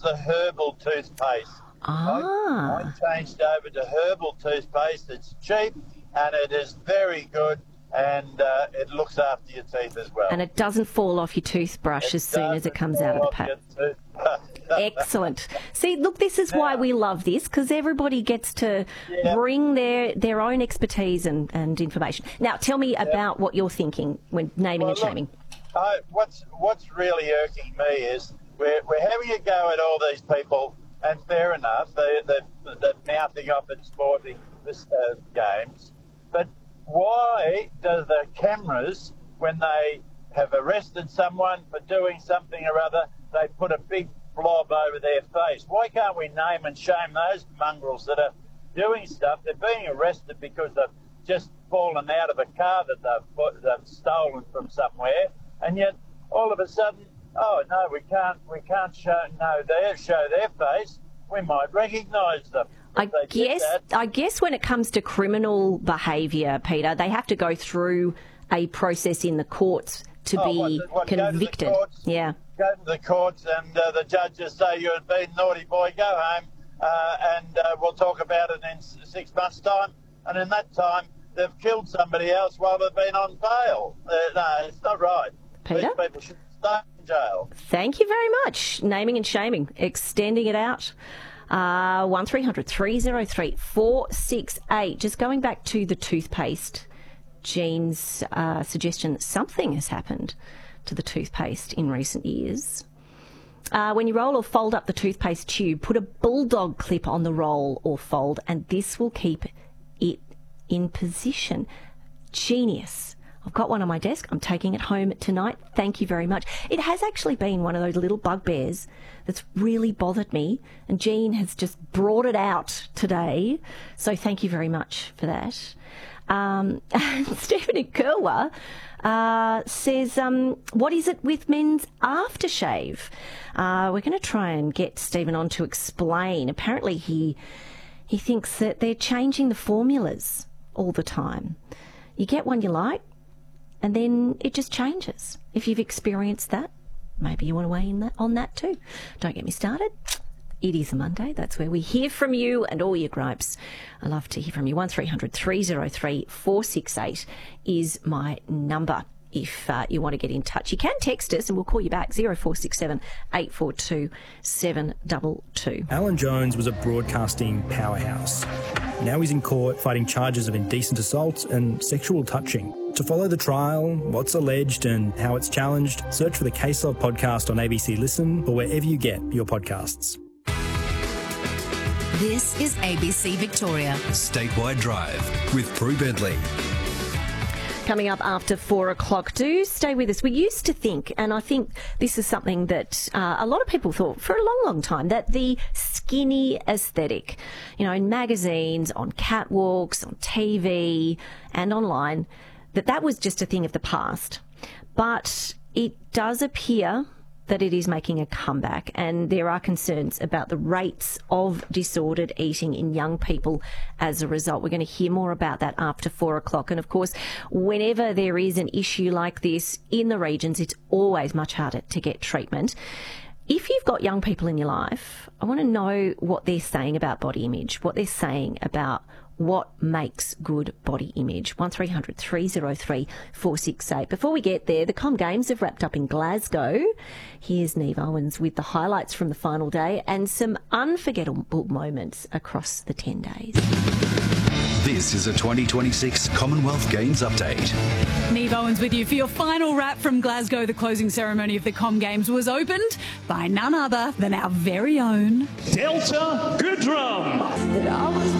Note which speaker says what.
Speaker 1: the herbal toothpaste. I changed over to herbal toothpaste. It's cheap and it is very good, and it looks after your teeth as well.
Speaker 2: And it doesn't fall off your toothbrush as soon as it comes out of the pack. Excellent. See, look, this is why we love this, because everybody gets to bring their own expertise and information. Now, tell me about what you're thinking when naming and shaming.
Speaker 1: What's really irking me is we're having a go at all these people, and fair enough, they're mouthing off at sporting games, but why do the cameras, when they have arrested someone for doing something or other, they put a big blob over their face? Why can't we name and shame those mongrels that are doing stuff? They're being arrested because they've just fallen out of a car that they've stolen from somewhere, and yet all of a sudden, oh no, we can't show their face. We might recognise them.
Speaker 2: I guess when it comes to criminal behaviour, Peter, they have to go through a process in the courts to be convicted.
Speaker 1: Go to the courts and the judges say, you've been naughty boy, go home, and we'll talk about it in 6 months' time. And in that time, they've killed somebody else while they've been on bail. No, it's not right.
Speaker 2: Peter?
Speaker 1: These people should stay in jail.
Speaker 2: Thank you very much. Naming and shaming, extending it out. 1300 303 468. Just going back to the toothpaste, Jean's suggestion that something has happened to the toothpaste in recent years. When you roll or fold up the toothpaste tube, put a bulldog clip on the roll or fold, and this will keep it in position. Genius. I've got one on my desk. I'm taking it home tonight. Thank you very much. It has actually been one of those little bugbears that's really bothered me, and Jean has just brought it out today. So thank you very much for that. And Stephanie Kerwa says, what is it with men's aftershave? We're going to try and get Stephen on to explain. Apparently he thinks that they're changing the formulas all the time. You get one you like, and then it just changes. If you've experienced that, maybe you want to weigh in on that too. Don't get me started. It is a Monday. That's where we hear from you and all your gripes. I love to hear from you. 1300 303 468 is my number. If you want to get in touch, you can text us and we'll call you back. 0467 842 722.
Speaker 3: Alan Jones was a broadcasting powerhouse. Now he's in court fighting charges of indecent assault and sexual touching. To follow the trial, what's alleged and how it's challenged, search for the Case Of podcast on ABC Listen or wherever you get your podcasts.
Speaker 4: This is ABC Victoria.
Speaker 5: Statewide Drive with Prue Bentley.
Speaker 2: Coming up after 4 o'clock. Do stay with us. We used to think, and I think this is something that a lot of people thought for a long, long time, that the skinny aesthetic, you know, in magazines, on catwalks, on TV and online, that was just a thing of the past. But it does appear that it is making a comeback, and there are concerns about the rates of disordered eating in young people as a result. We're going to hear more about that after 4 o'clock. And of course, whenever there is an issue like this in the regions, it's always much harder to get treatment. If you've got young people in your life, I want to know what they're saying about body image, what they're saying about what makes good body image. 1300 303 468. Before we get there, the Com Games have wrapped up in Glasgow. Here's Neve Owens with the highlights from the final day and some unforgettable moments across the 10 days.
Speaker 5: This is a 2026 Commonwealth Games update.
Speaker 6: Neve Owens with you for your final wrap from Glasgow. The closing ceremony of the Com Games was opened by none other than our very own
Speaker 7: Delta Goodrum.